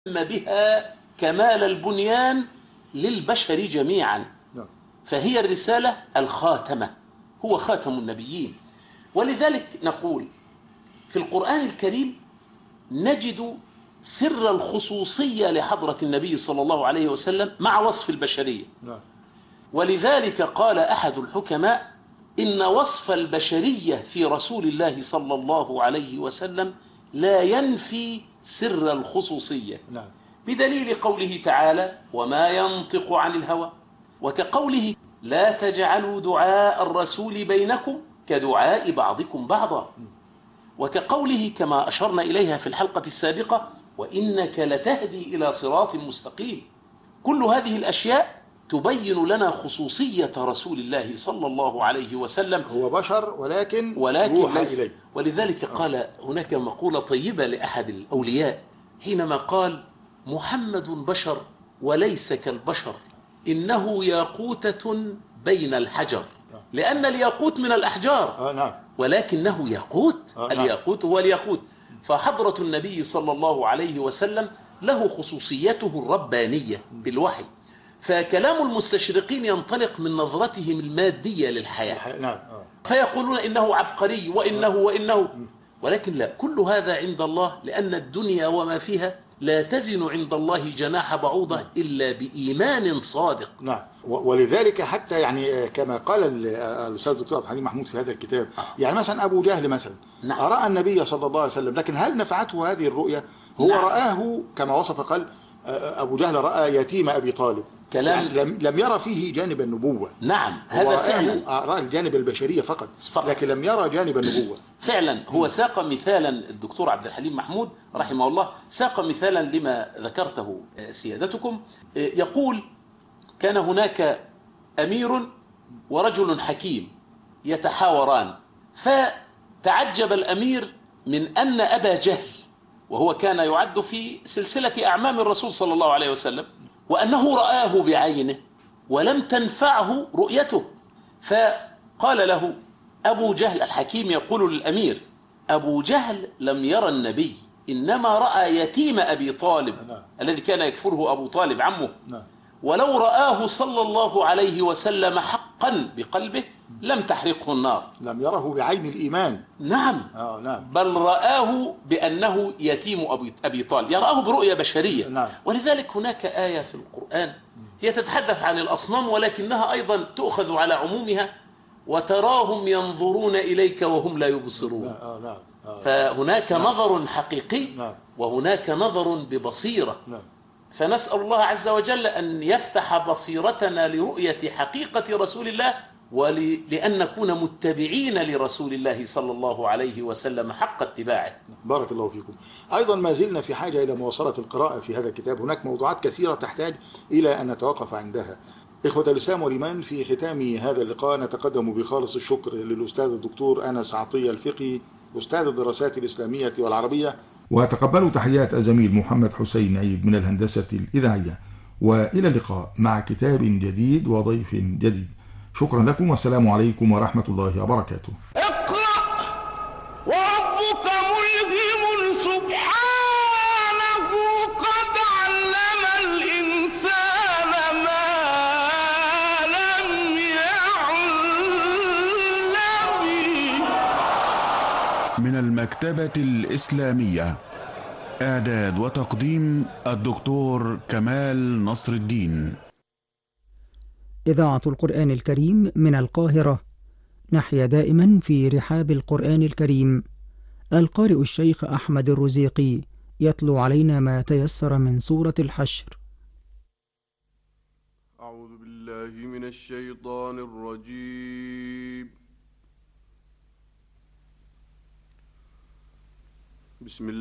بها كمال البنيان للبشر جميعا، فهي الرسالة الخاتمة، هو خاتم النبيين. ولذلك نقول في القرآن الكريم نجد سر الخصوصية لحضرة النبي صلى الله عليه وسلم مع وصف البشرية. ولذلك قال أحد الحكماء إن وصف البشرية في رسول الله صلى الله عليه وسلم لا ينفي سر الخصوصية، بدليل قوله تعالى وما ينطق عن الهوى، وكقوله لا تجعلوا دعاء الرسول بينكم كدعاء بعضكم بعضا، وكقوله كما أشرنا إليها في الحلقة السابقة وإنك لتهدي إلى صراط مستقيم. كل هذه الأشياء تبين لنا خصوصية رسول الله صلى الله عليه وسلم. هو بشر ولكن يوحى إليه. ولذلك قال هناك مقولة طيبة لأحد الأولياء حينما قال محمد بشر وليس كالبشر، إنه ياقوتة بين الحجر، لأن الياقوت من الأحجار ولكنه ياقوت، الياقوت هو الياقوت. فحضرة النبي صلى الله عليه وسلم له خصوصيته الربانية بالوحي، فكلام المستشرقين ينطلق من نظرتهم المادية للحياة، فيقولون إنه عبقري وإنه ولكن لا، كل هذا عند الله، لأن الدنيا وما فيها لا تزن عند الله جناح بعوضة إلا بإيمان صادق. ولذلك حتى يعني كما قال الأستاذ الدكتور عبد الحليم محمود في هذا الكتاب، يعني مثلا أبو جهل مثلا رأى النبي صلى الله عليه وسلم، لكن هل نفعته هذه الرؤية؟ هو رآه كما وصف، قال أبو جهل رأى يتيم أبي طالب، يعني لم يرى فيه جانب النبوة. هذا فعلا رأى الجانب البشرية فقط، لكن لم يرى جانب النبوة. فعلا هو ساق مثالا، الدكتور عبد الحليم محمود رحمه الله ساق مثالا لما ذكرته سيادتكم. يقول كان هناك أمير ورجل حكيم يتحاوران، فتعجب الأمير من أن أبا جهل، وهو كان يعد في سلسلة أعمام الرسول صلى الله عليه وسلم، وأنه رآه بعينه ولم تنفعه رؤيته. فقال له أبو جهل، الحكيم يقول للأمير أبو جهل لم يرى النبي، إنما رأى يتيم أبي طالب الذي كان يكفره أبو طالب عمه، ولو رآه صلى الله عليه وسلم حقا بقلبه لم تحرقه النار. لم يره بعين الإيمان. نعم. بل رآه بأنه يتيم أبي طالب، يعني رآه برؤية بشرية. ولذلك هناك آية في القرآن هي تتحدث عن الأصنام، ولكنها أيضا تؤخذ على عمومها، وتراهم ينظرون إليك وهم لا يبصرون. فهناك نظر حقيقي وهناك نظر ببصيرة. فنسأل الله عز وجل أن يفتح بصيرتنا لرؤية حقيقة رسول الله، ولأن نكون متبعين لرسول الله صلى الله عليه وسلم حق اتباعه. بارك الله فيكم. أيضا ما زلنا في حاجة إلى مواصلة القراءة في هذا الكتاب، هناك موضوعات كثيرة تحتاج إلى أن نتوقف عندها. إخوة الإسلام والإيمان، في ختام هذا اللقاء نتقدم بخالص الشكر للأستاذ الدكتور أنس عطية الفقي، أستاذ الدراسات الإسلامية والعربية، وتقبلوا تحيات الزميل محمد حسين عيد من الهندسة الإذاعية، وإلى اللقاء مع كتاب جديد وضيف جديد. شكرا لكم والسلام عليكم ورحمة الله وبركاته. اقرأ وربك ملهم سبحانه قد علم الإنسان ما لم يعلم. من المكتبة الإسلامية، إعداد وتقديم الدكتور كمال نصر الدين. إذاعة القرآن الكريم من القاهرة. نحيا دائما في رحاب القرآن الكريم. القارئ الشيخ أحمد الرزيقي يتلو علينا ما تيسر من سورة الحشر. أعوذ بالله من الشيطان الرجيم. بسم الله